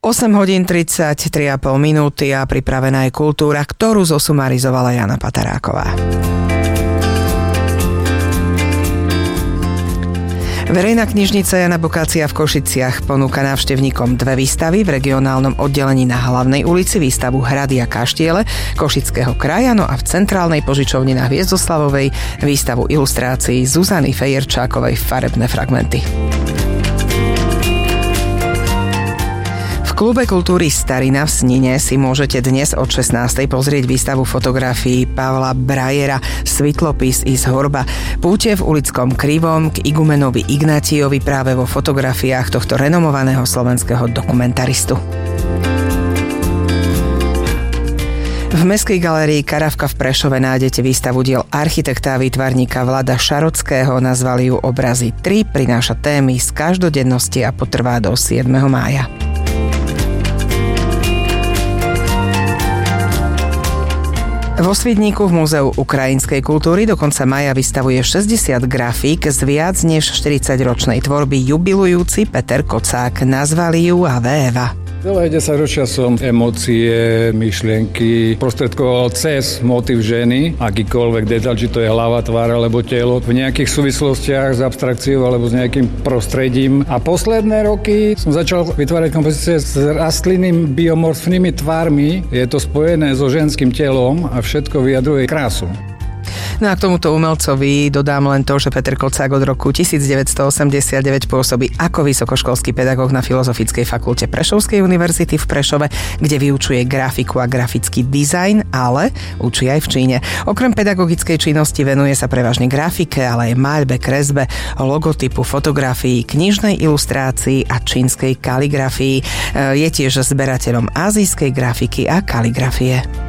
8 hodín 33,5 minúty a pripravená je kultúra, ktorú zosumarizovala Jana Pataráková. Verejná knižnica Jana Bokácia v Košiciach ponúka návštevníkom dve výstavy v regionálnom oddelení na Hlavnej ulici, výstavu Hrady a kaštiele Košického kraja, no a v centrálnej požičovni na Hviezdoslavovej výstavu ilustrácií Zuzany Fejerčákovej Farebné fragmenty. V klube kultúry Starina v Snine si môžete dnes od 16. pozrieť výstavu fotografií Pavla Brajera Svitlopis i z Horba. Púte v ulickom Krivom k igumenovi Ignáciovi práve vo fotografiách tohto renomovaného slovenského dokumentaristu. V Mestskej galérii Karavka v Prešove nájdete výstavu diel architekta a výtvarníka Vlada Šarockého. Nazvali ju Obrazy 3, prináša témy z každodennosti a potrvá do 7. mája. Vo Svidníku v Múzeu ukrajinskej kultúry do konca mája vystavuje 60 grafík z viac než 40-ročnej tvorby jubilujúci Peter Kocák. Nazvali ju Eva. Celé 10 ročia som emócie, myšlienky prostredkoval cez motiv ženy, akýkoľvek detail, či to je hlava, tvár alebo telo, v nejakých súvislostiach s abstrakciou alebo s nejakým prostredím. A posledné roky som začal vytvárať kompozície s rastlinnými biomorfnými tvármi. Je to spojené so ženským telom a všetko vyjadruje krásu. No a k tomuto umelcovi dodám len to, že Peter Kocák od roku 1989 pôsobí ako vysokoškolský pedagóg na Filozofickej fakulte Prešovskej univerzity v Prešove, kde vyučuje grafiku a grafický dizajn, ale učí aj v Číne. Okrem pedagogickej činnosti venuje sa prevažne grafike, ale aj maľbe, kresbe, logotypu, fotografii, knižnej ilustrácii a čínskej kaligrafii. Je tiež zberateľom ázijskej grafiky a kaligrafie.